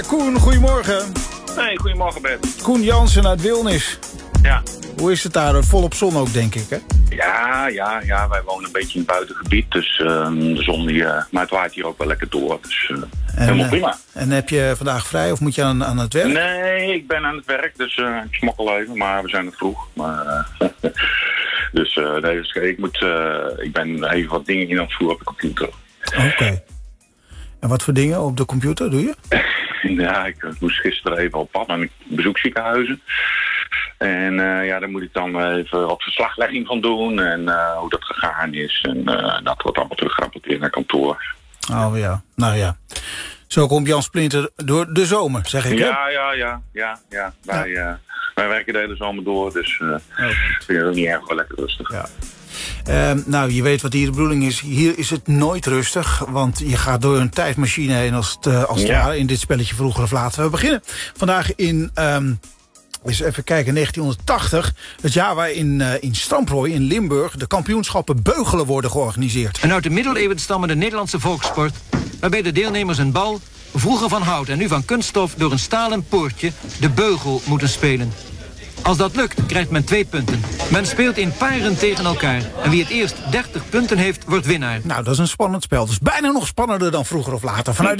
Koen, goedemorgen. Hey, goedemorgen Bert. Koen Jansen uit Wilnis. Ja. Hoe is het daar? Volop zon ook, denk ik, hè? Ja, wij wonen een beetje in het buitengebied. Dus de zon maar het waait hier ook wel lekker door. Dus helemaal prima. En heb je vandaag vrij of moet je aan het werk? Nee, ik ben aan het werk, dus ik smokkel even. Maar we zijn het vroeg. Maar, dus ik ben even wat dingen in aan het voeren op de computer. Oké. En wat voor dingen op de computer doe je? Ja, ik moest gisteren even op pad en ik bezoek ziekenhuizen. En daar moet ik dan even wat verslaglegging van doen en hoe dat gegaan is. En dat wordt allemaal teruggerapporteerd naar kantoor. Oh ja, nou ja. Zo komt Jan Splinter door de zomer, zeg ik, hè? Ja. Wij werken de hele zomer door, dus vind je het niet erg wel lekker rustig. Ja. Nou, je weet wat hier de bedoeling is. Hier is het nooit rustig, want je gaat door een tijdmachine heen als het ware in dit spelletje vroeger of later. We beginnen vandaag in, eens even kijken, 1980. Het jaar waarin in Stamprooi in Limburg de kampioenschappen beugelen worden georganiseerd. Een uit de middeleeuwen stammende Nederlandse volkssport, waarbij de deelnemers een bal, vroeger van hout en nu van kunststof, door een stalen poortje de beugel moeten spelen. Als dat lukt, krijgt men 2 punten. Men speelt in paren tegen elkaar. En wie het eerst 30 punten heeft, wordt winnaar. Nou, dat is een spannend spel. Dus bijna nog spannender dan vroeger of later. Vanuit